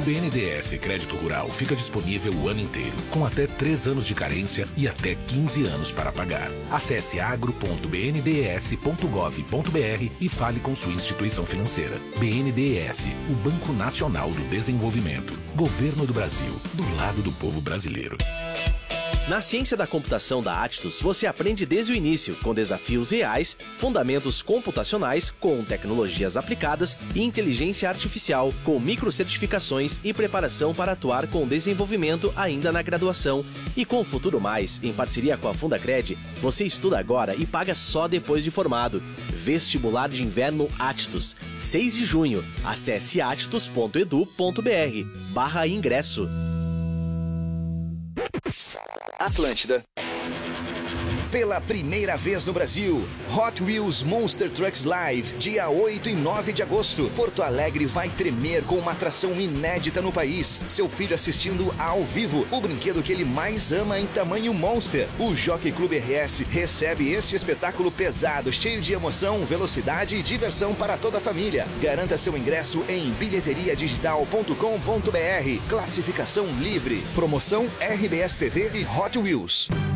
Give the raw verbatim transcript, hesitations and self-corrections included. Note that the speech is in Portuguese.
B N D E S Crédito Rural fica disponível o ano inteiro, com até três anos de carência e até quinze anos para pagar. Acesse agro ponto b n d e s ponto gov ponto b r e fale com sua instituição financeira. B N D E S, o Banco Nacional do Desenvolvimento. Governo do Brasil, do lado do povo brasileiro. Na ciência da computação da Atlas, você aprende desde o início, com desafios reais, fundamentos computacionais, com tecnologias aplicadas e inteligência artificial, com microcertificações e preparação para atuar com desenvolvimento ainda na graduação. E com o Futuro Mais, em parceria com a Fundacred, você estuda agora e paga só depois de formado. Vestibular de Inverno Atlas, seis de junho. Acesse atlas ponto edu ponto br barra ingresso. Atlântida. Pela primeira vez no Brasil, Hot Wheels Monster Trucks Live, dia oito e nove de agosto. Porto Alegre vai tremer com uma atração inédita no país. Seu filho assistindo ao vivo o brinquedo que ele mais ama em tamanho Monster. O Jockey Club R S recebe este espetáculo pesado, cheio de emoção, velocidade e diversão para toda a família. Garanta seu ingresso em bilheteria digital ponto com ponto br. Classificação livre. Promoção R B S T V e Hot Wheels.